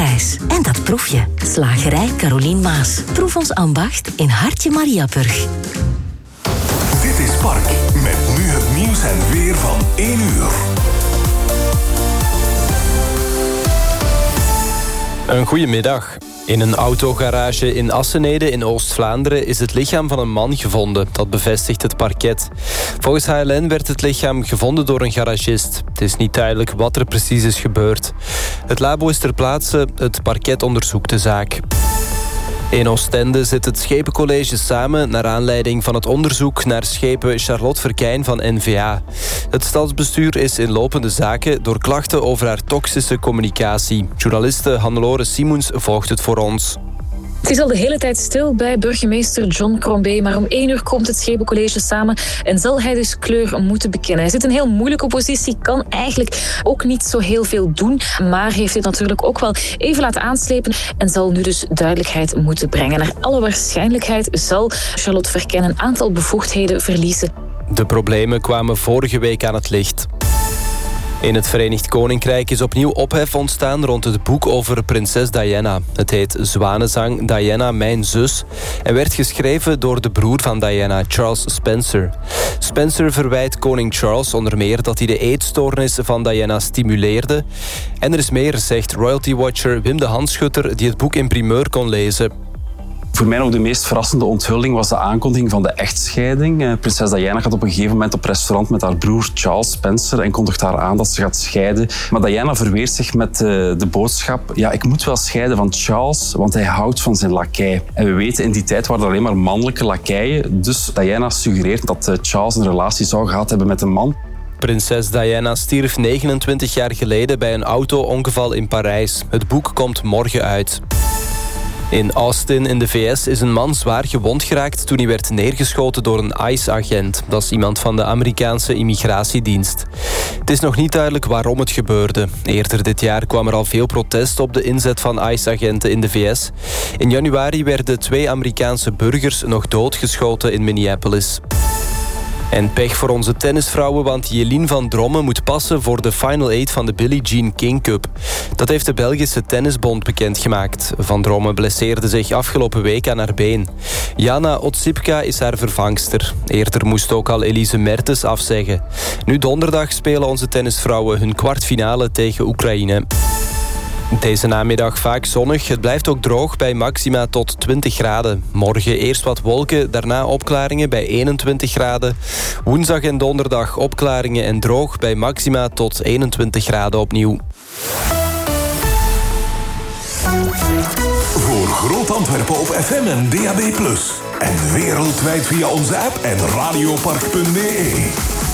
prijs. En dat proef je. Slagerij Carolien Maas. Proef ons ambacht in Hartje Mariaburg. Dit is Park, met nu het nieuws en weer van 1 uur. Een goedemiddag. In een autogarage in Assenede in Oost-Vlaanderen is het lichaam van een man gevonden. Dat bevestigt het parket. Volgens HLN werd het lichaam gevonden door een garagist. Het is niet duidelijk wat er precies is gebeurd. Het labo is ter plaatse, het parket onderzoekt de zaak. In Oostende zit het Schepencollege samen naar aanleiding van het onderzoek naar schepen Charlotte Verkijn van NVA. Het stadsbestuur is in lopende zaken door klachten over haar toxische communicatie. Journaliste Hannelore Simoens volgt het voor ons. Het is al de hele tijd stil bij burgemeester John Crombie, maar om 1 uur komt het Schepencollege samen en zal hij dus kleur moeten bekennen. Hij zit in een heel moeilijke positie, kan eigenlijk ook niet zo heel veel doen, maar heeft dit natuurlijk ook wel even laten aanslepen en zal nu dus duidelijkheid moeten brengen. Naar alle waarschijnlijkheid zal Charlotte Verkijn een aantal bevoegdheden verliezen. De problemen kwamen vorige week aan het licht. In het Verenigd Koninkrijk is opnieuw ophef ontstaan rond het boek over prinses Diana. Het heet Zwanenzang, Diana, mijn zus en werd geschreven door de broer van Diana, Charles Spencer. Spencer verwijt koning Charles onder meer dat hij de eetstoornis van Diana stimuleerde. En er is meer, zegt royalty-watcher Wim de Hanschutter, die het boek in primeur kon lezen. Voor mij nog de meest verrassende onthulling was de aankondiging van de echtscheiding. Prinses Diana gaat op een gegeven moment op restaurant met haar broer Charles Spencer en kondigt haar aan dat ze gaat scheiden. Maar Diana verweert zich met de boodschap: ja, ik moet wel scheiden van Charles, want hij houdt van zijn lakei. En we weten, in die tijd waren er alleen maar mannelijke lakeien. Dus Diana suggereert dat Charles een relatie zou gehad hebben met een man. Prinses Diana stierf 29 jaar geleden bij een auto-ongeval in Parijs. Het boek komt morgen uit. In Austin in de VS is een man zwaar gewond geraakt toen hij werd neergeschoten door een ICE-agent. Dat is iemand van de Amerikaanse immigratiedienst. Het is nog niet duidelijk waarom het gebeurde. Eerder dit jaar kwam er al veel protest op de inzet van ICE-agenten in de VS. In januari werden 2 Amerikaanse burgers nog doodgeschoten in Minneapolis. En pech voor onze tennisvrouwen, want Jelien van Drommen moet passen voor de Final 8 van de Billie Jean King Cup. Dat heeft de Belgische Tennisbond bekendgemaakt. Van Drommen blesseerde zich afgelopen week aan haar been. Jana Otsipka is haar vervangster. Eerder moest ook al Elise Mertens afzeggen. Nu donderdag spelen onze tennisvrouwen hun kwartfinale tegen Oekraïne. Deze namiddag vaak zonnig. Het blijft ook droog bij maxima tot 20 graden. Morgen eerst wat wolken, daarna opklaringen bij 21 graden. Woensdag en donderdag opklaringen en droog bij maxima tot 21 graden opnieuw. Voor Groot Antwerpen op FM en DAB+. En wereldwijd via onze app en radiopark.be.